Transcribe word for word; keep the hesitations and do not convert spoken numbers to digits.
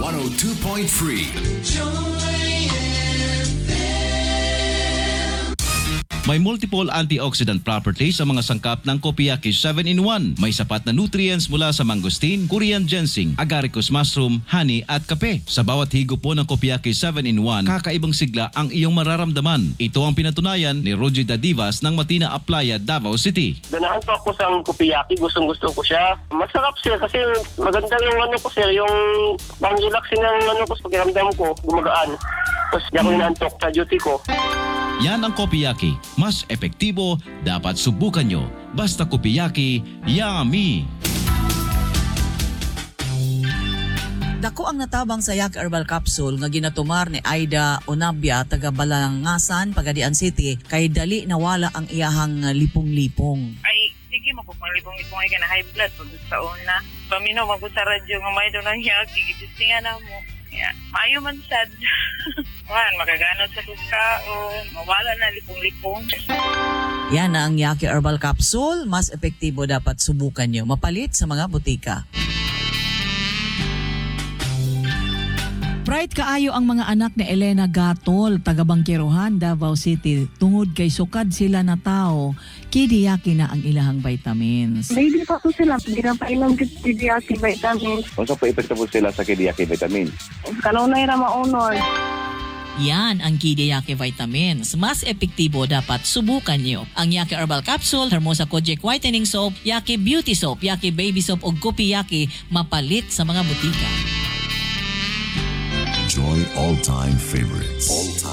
one oh two point three. May multiple antioxidant properties sa mga sangkap ng Kopiyaki seven in one. May sapat na nutrients mula sa mangosteen, Korean ginseng, agaricus mushroom, honey at kape. Sa bawat higop po ng Kopiyaki seven in one, kakaibang sigla ang iyong mararamdaman. Ito ang pinatunayan ni Rogie Dadivas ng Matina Aplaya, Davao City. Ganahan po ako sa Kopiyaki, gustong gusto ko siya. Masarap sir kasi maganda yung ano ko sir, yung pang-relaxing ng ano ko, pakiramdam ko, gumagaan. Tapos di ako inaantok sa duty ko. Yan ang Kopiyaki. Mas epektibo, dapat subukan nyo. Basta Kopiyaki, yummy! Dako ang natabang sa Yaki Herbal Capsule nga ginatumar ni Aida Onabia taga Balangasan, Pagadian City kay dali nawala ang iyahang lipong-lipong. Ay, sige mo po pang lipong-lipong ay ka na high blood pag sa una. Paminaw mag sa radyo nga may doon ang Yaki, gitistingan na mo. Yeah. Maayo man sad. Man, magaganod sa kuskaon, mawala na lipong-lipong. Yan na ang Yaki Herbal Capsule. Mas epektibo, dapat subukan nyo. Mapalit sa mga butika. Bright kaayo ang mga anak ni Elena Gatol, taga Bangkirohan, Davao City. Tungod kay sukad sila na tao, kidiyaki na ang ilahang vitamins. Baby pa po sila, hindi na pa ilang kidiyaki vitamins. O sa po epekto po sila sa kidiyaki vitamins? Kanunay na maunod. Yan ang Kidiyaki Vitamins. Mas epektibo, dapat subukan nyo. Ang Yaki Herbal Capsule, Hermosa Kojic Whitening Soap, Yaki Beauty Soap, Yaki Baby Soap o Kopiyaki, mapalit sa mga butika. Enjoy all-time favorites. All-time.